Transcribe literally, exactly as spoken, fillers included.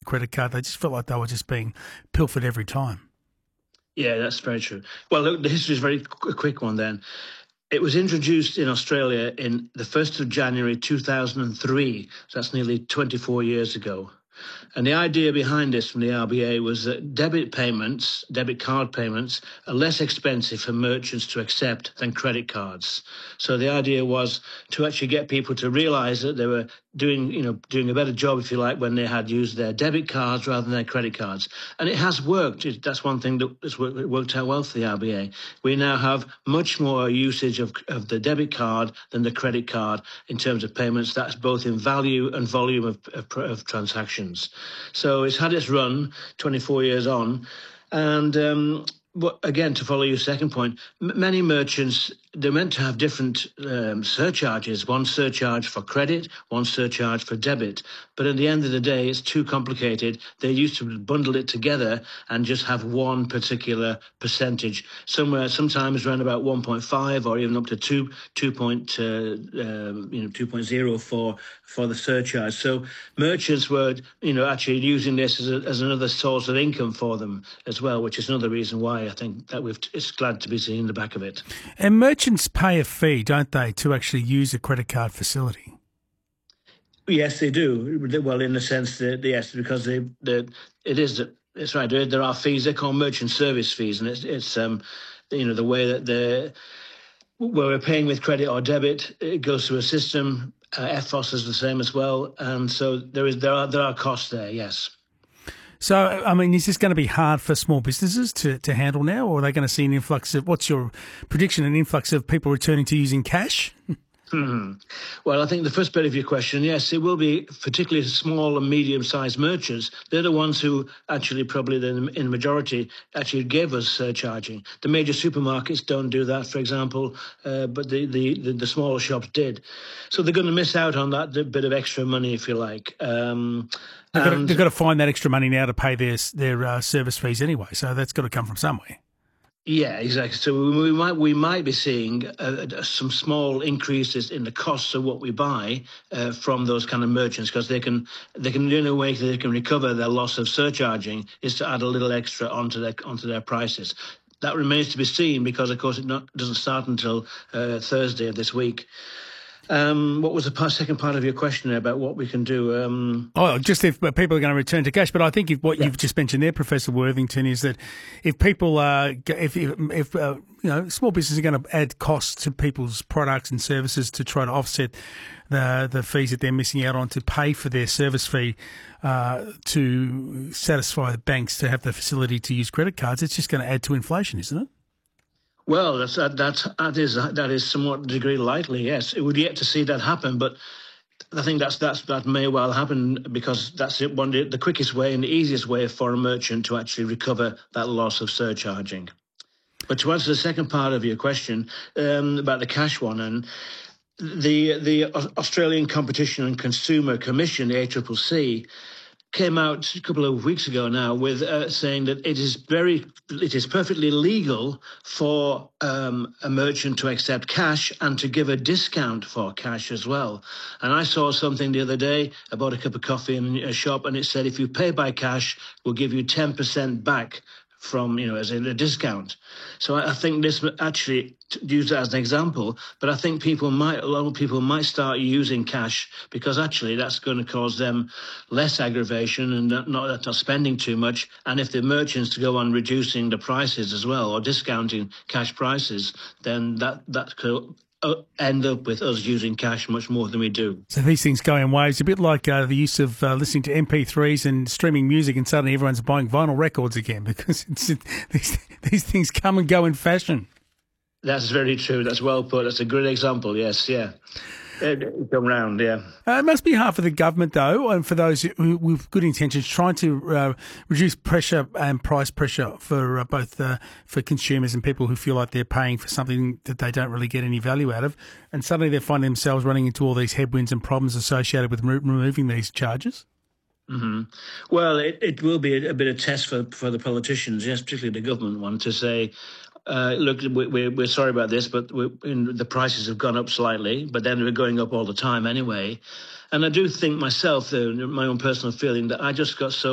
credit card. They just felt like they were just being pilfered every time. Yeah, that's very true. Well, look, the history is very qu- a quick one then. It was introduced in Australia in the first of January two thousand three, so that's nearly twenty-four years ago. And the idea behind this from the R B A was that debit payments, debit card payments, are less expensive for merchants to accept than credit cards. So the idea was to actually get people to realise that they were doing, you know, doing a better job, if you like, when they had used their debit cards rather than their credit cards. And it has worked. It, that's one thing that's worked, worked out well for the R B A. We now have much more usage of, of the debit card than the credit card in terms of payments. That's both in value and volume of, of, of transactions. So it's had its run, twenty-four years on. And um, but again, to follow your second point, m- many merchants, they're meant to have different um, surcharges, one surcharge for credit, one surcharge for debit. But at the end of the day, it's too complicated. They used to bundle it together and just have one particular percentage, somewhere sometimes around about one point five or even up to two, two point, uh, um, you know, two point oh for for the surcharge. So merchants were, you know, actually using this as, a, as another source of income for them as well, which is another reason why I think that we've it's glad to be seeing the back of it. And merchants pay a fee, don't they, to actually use a credit card facility? Yes, they do. Well, in the sense that yes, because they, they it is it's right. There, there are fees. They're called merchant service fees, and it's it's um, you know, the way that the where we're paying with credit or debit, it goes through a system. Uh, F O S is the same as well, and so there is there are there are costs there. Yes. So, I mean, is this going to be hard for small businesses to, to handle now, or are they going to see an influx of, what's your prediction, an influx of people returning to using cash? Hmm. Well, I think the first bit of your question, yes, it will be particularly small and medium-sized merchants. They're the ones who actually probably in the majority actually gave us surcharging. The major supermarkets don't do that, for example, uh, but the, the, the, the smaller shops did. So they're going to miss out on that bit of extra money, if you like. Um, they've, got to, they've got to find that extra money now to pay their, their uh, service fees anyway, so that's got to come from somewhere. Yeah, exactly. So we might we might be seeing uh, some small increases in the costs of what we buy uh, from those kind of merchants, because they can they can in a way that they can recover their loss of surcharging is to add a little extra onto their onto their prices. That remains to be seen, because of course it not, doesn't start until uh, Thursday of this week. Um, what was the part, second part of your question about what we can do? Um, oh, just if people are going to return to cash. But I think if what yeah. you've just mentioned there, Professor Worthington, is that if people are, if, if, if uh, you know, small businesses are going to add costs to people's products and services to try to offset the the fees that they're missing out on to pay for their service fee uh, to satisfy the banks to have the facility to use credit cards, it's just going to add to inflation, isn't it? Well, that's, that, that, that is that is somewhat degree likely, yes. It would yet to see that happen, but I think that's that's that may well happen, because that's it, one the quickest way and the easiest way for a merchant to actually recover that loss of surcharging. But to answer the second part of your question um, about the cash one, and the the Australian Competition and Consumer Commission, the A C C C, came out a couple of weeks ago now with uh, saying that it is very, it is perfectly legal for um, a merchant to accept cash and to give a discount for cash as well. And I saw something the other day, I bought a cup of coffee in a shop, and it said if you pay by cash, we'll give you ten percent back from, you know, as a discount. So I think this actually, use that as an example, but I think people might, a lot of people might start using cash, because actually that's going to cause them less aggravation and not, not, not spending too much. And if the merchants to go on reducing the prices as well, or discounting cash prices, then that, that could end up with us using cash much more than we do. So these things go in waves, a bit like uh, the use of uh, listening to M P threes and streaming music, and suddenly everyone's buying vinyl records again, because it's, it, these, these things come and go in fashion. That's very true. That's well put. That's a great example. Yes, yeah. Come round, yeah. Uh, it must be hard for the government, though, and for those who, with good intentions, trying to uh, reduce pressure and price pressure for uh, both uh, for consumers and people who feel like they're paying for something that they don't really get any value out of, and suddenly they find themselves running into all these headwinds and problems associated with re- removing these charges. Mm-hmm. Well, it, it will be a, a bit of test for, for the politicians, yes, particularly the government one, to say, Uh, look, we're, we're sorry about this, but we're, the prices have gone up slightly, but then they're going up all the time anyway. And I do think myself, though, my own personal feeling, that I just got so